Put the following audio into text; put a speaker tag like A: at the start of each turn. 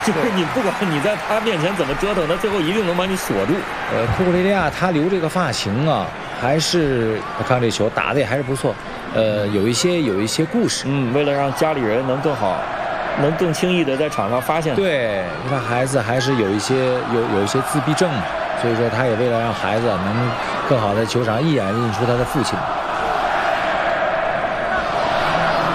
A: 就是你不管你在他面前怎么折腾，他最后一定能把你锁住。
B: 库库雷利亚他留这个发型啊，还是我看这球打的也还是不错。有一些故事。
A: 为了让家里人能更轻易的在场上发现。
B: 对，他孩子还是有一些自闭症嘛，所以说他也为了让孩子能更好的球场一眼认出他的父亲。